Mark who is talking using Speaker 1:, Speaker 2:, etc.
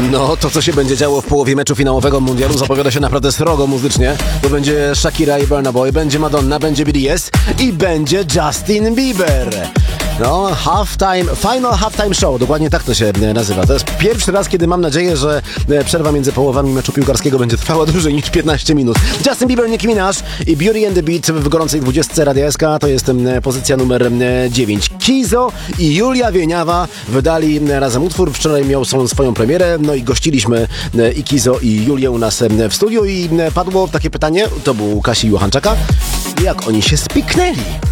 Speaker 1: No, to co się będzie działo w połowie meczu finałowego mundialu zapowiada się naprawdę srogo muzycznie, bo będzie Shakira i Burna Boy, będzie Madonna, będzie BTS i będzie Justin Bieber. No, final halftime show, dokładnie tak to się nazywa. To jest pierwszy raz, kiedy mam nadzieję, że przerwa między połowami meczu piłkarskiego będzie trwała dłużej niż 15 minut. Justin Bieber, Nicki Minaj i Beauty and the Beat w gorącej 20 Radia SK, to jest pozycja numer 9. Kizo i Julia Wieniawa wydali razem utwór. Wczoraj miał swoją premierę, no i gościliśmy i Kizo i Julię u nas w studiu i padło takie pytanie, to był Kasi Juchanczaka, jak oni się spiknęli.